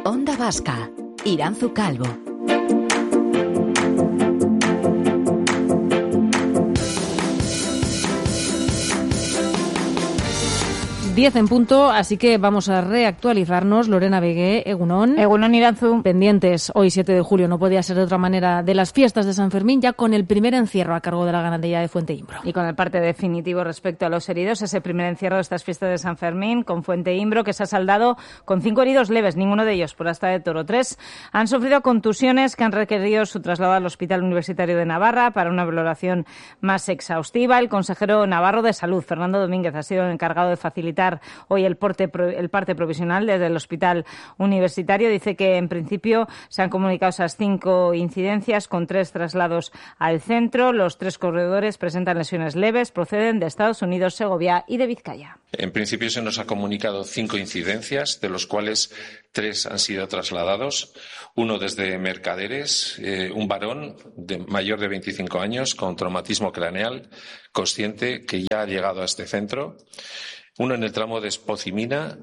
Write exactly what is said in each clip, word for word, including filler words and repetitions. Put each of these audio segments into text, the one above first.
Onda Vasca, Iranzu Calvo. diez en punto, así que vamos a reactualizarnos. Lorena Begué, Egunon. Egunon, Iranzu. Pendientes, hoy siete de julio, no podía ser de otra manera, de las fiestas de San Fermín, ya con el primer encierro a cargo de la ganadería de Fuente Imbro. Y con el parte definitivo respecto a los heridos, ese primer encierro de estas fiestas de San Fermín con Fuente Imbro, que se ha saldado con cinco heridos leves, ninguno de ellos por asta de toro. Tres han sufrido contusiones que han requerido su traslado al Hospital Universitario de Navarra para una valoración más exhaustiva. El consejero navarro de Salud, Fernando Domínguez, ha sido el encargado de facilitar hoy el, porte, el parte provisional desde el Hospital Universitario. Dice que en principio se han comunicado esas cinco incidencias con tres traslados al centro. Los tres corredores presentan lesiones leves, proceden de Estados Unidos, Segovia y de Vizcaya. En principio se nos ha comunicado cinco incidencias, de los cuales tres han sido trasladados. Uno desde Mercaderes, eh, un varón de mayor de veinticinco años con traumatismo craneal, consciente, que ya ha llegado a este centro. Uno en el tramo de Espocimina,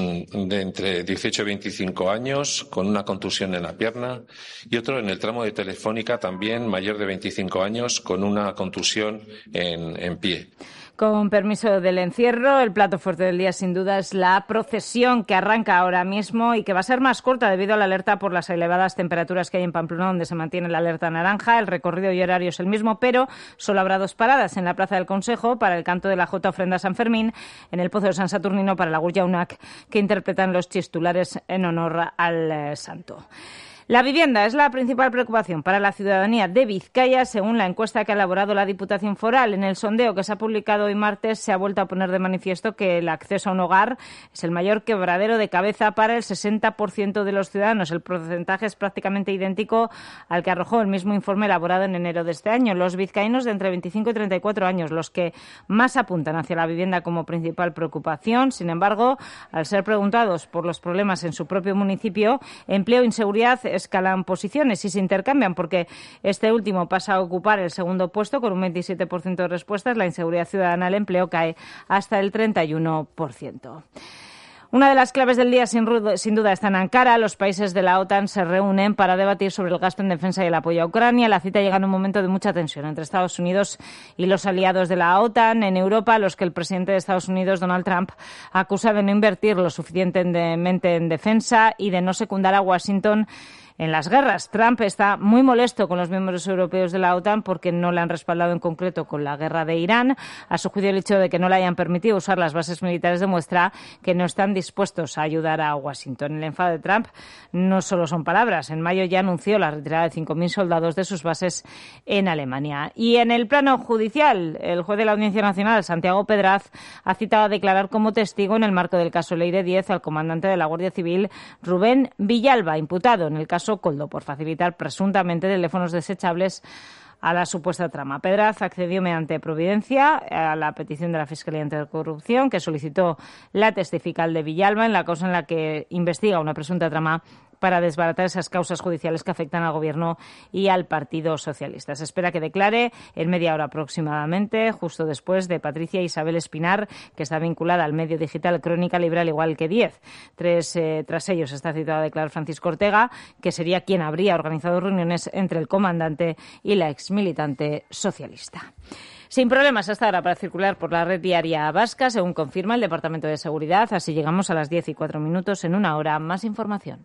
de entre dieciocho y veinticinco años, con una contusión en la pierna, y otro en el tramo de Telefónica, también mayor de veinticinco años, con una contusión en, en pie. Con permiso del encierro, el plato fuerte del día sin duda es la procesión que arranca ahora mismo y que va a ser más corta debido a la alerta por las elevadas temperaturas que hay en Pamplona, donde se mantiene la alerta naranja. El recorrido y horario es el mismo, pero solo habrá dos paradas: en la Plaza del Consejo para el canto de la Jota Ofrenda a San Fermín, en el Pozo de San Saturnino para la Gurjaunak, que interpretan los chistulares en honor al eh, santo. La vivienda es la principal preocupación para la ciudadanía de Vizcaya, según la encuesta que ha elaborado la Diputación Foral. En el sondeo que se ha publicado hoy martes se ha vuelto a poner de manifiesto que el acceso a un hogar es el mayor quebradero de cabeza para el sesenta por ciento de los ciudadanos. El porcentaje es prácticamente idéntico al que arrojó el mismo informe elaborado en enero de este año. Los vizcaínos de entre veinticinco y treinta y cuatro años, los que más apuntan hacia la vivienda como principal preocupación. Sin embargo, al ser preguntados por los problemas en su propio municipio, empleo e inseguridad escalan posiciones y se intercambian, porque este último pasa a ocupar el segundo puesto con un veintisiete por ciento de respuestas. La inseguridad ciudadana, el empleo, cae hasta el treinta y uno por ciento. Una de las claves del día, sin, sin duda, está en Ankara. Los países de la OTAN se reúnen para debatir sobre el gasto en defensa y el apoyo a Ucrania. La cita llega en un momento de mucha tensión entre Estados Unidos y los aliados de la OTAN. En Europa, los que el presidente de Estados Unidos, Donald Trump, acusa de no invertir lo suficientemente en defensa y de no secundar a Washington en las guerras. Trump está muy molesto con los miembros europeos de la OTAN porque no le han respaldado en concreto con la guerra de Irán. A su juicio, el hecho de que no le hayan permitido usar las bases militares demuestra que no están dispuestos a ayudar a Washington. El enfado de Trump no solo son palabras. En mayo ya anunció la retirada de cinco mil soldados de sus bases en Alemania. Y en el plano judicial, el juez de la Audiencia Nacional, Santiago Pedraz, ha citado a declarar como testigo en el marco del caso Leire diez al comandante de la Guardia Civil, Rubén Villalba, imputado en el caso Coldo por facilitar presuntamente teléfonos desechables a la supuesta trama. Pedraz accedió mediante providencia a la petición de la Fiscalía Anticorrupción, que solicitó la testifical de Villalba en la causa en la que investiga una presunta trama para desbaratar esas causas judiciales que afectan al Gobierno y al Partido Socialista. Se espera que declare en media hora aproximadamente, justo después de Patricia Isabel Espinar, que está vinculada al medio digital Crónica Libre, al igual que diez. Tres, eh, tras ellos está citado a declarar Francisco Ortega, que sería quien habría organizado reuniones entre el comandante y la exmilitante socialista. Sin problemas hasta ahora para circular por la red viaria vasca, según confirma el Departamento de Seguridad. Así llegamos a las diez y cuatro minutos. En una hora, más información.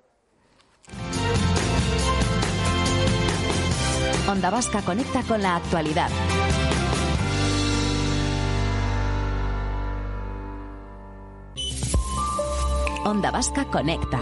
Onda Vasca conecta con la actualidad. Onda Vasca conecta.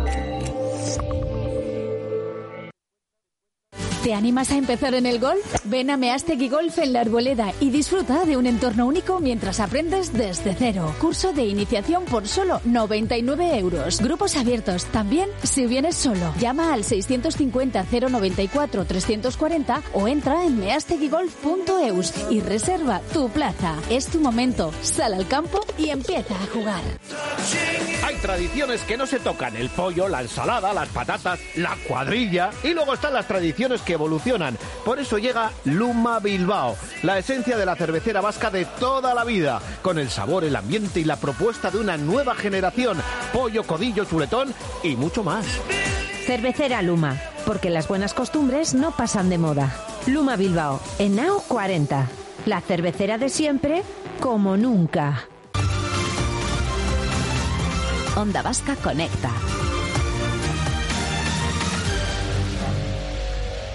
¿Te animas a empezar en el golf? Ven a Meastegui Golf en La Arboleda y disfruta de un entorno único mientras aprendes desde cero. Curso de iniciación por solo noventa y nueve euros. Grupos abiertos también si vienes solo. Llama al seiscientos cincuenta cero noventa y cuatro trescientos cuarenta o entra en measteguigolf punto eus y reserva tu plaza. Es tu momento. Sal al campo y empieza a jugar. Hay tradiciones que no se tocan: el pollo, la ensalada, las patatas, la cuadrilla. Y luego están las tradiciones que evolucionan. Por eso llega Luma Bilbao, la esencia de la cervecera vasca de toda la vida, con el sabor, el ambiente y la propuesta de una nueva generación: pollo, codillo, chuletón y mucho más. Cervecera Luma, porque las buenas costumbres no pasan de moda. Luma Bilbao, Henao cuarenta. La cervecera de siempre, como nunca. Onda Vasca Conecta.